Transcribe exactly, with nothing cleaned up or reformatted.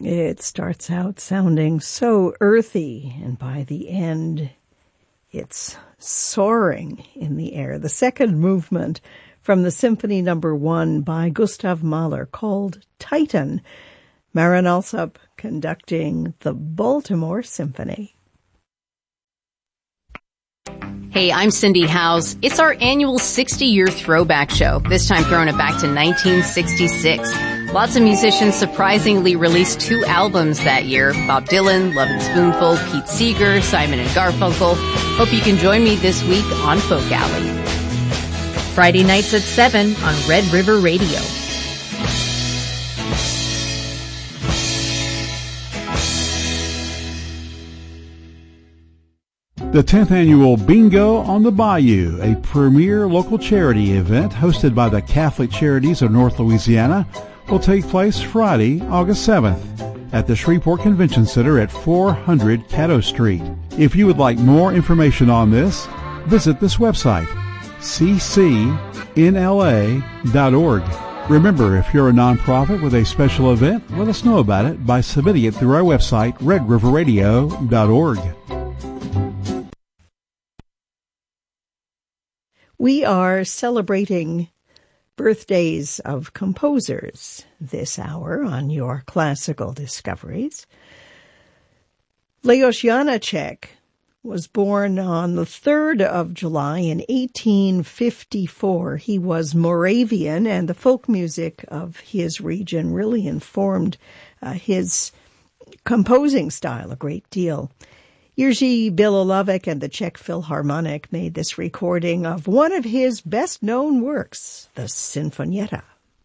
It starts out sounding so earthy, and by the end, it's soaring in the air. The second movement from the Symphony Number One by Gustav Mahler, called Titan. Marin Alsop conducting the Baltimore Symphony. Hey, I'm Cindy Howes. It's our annual sixty-year throwback show, this time throwing it back to nineteen sixty-six. Lots of musicians surprisingly released two albums that year. Bob Dylan, Lovin' Spoonful, Pete Seeger, Simon and Garfunkel. Hope you can join me this week on Folk Alley. Friday nights at seven on Red River Radio. The tenth Annual Bingo on the Bayou, a premier local charity event hosted by the Catholic Charities of North Louisiana, will take place Friday, August seventh at the Shreveport Convention Center at four hundred Caddo Street. If you would like more information on this, visit this website, c c n l a dot org. Remember, if you're a nonprofit with a special event, let us know about it by submitting it through our website, red river radio dot org. We are celebrating birthdays of composers this hour on your classical discoveries. Leos Janáček was born on the third of July in eighteen fifty-four. He was Moravian, and the folk music of his region really informed uh, his composing style a great deal. Jiří Bilolavek and the Czech Philharmonic made this recording of one of his best-known works, the Sinfonietta.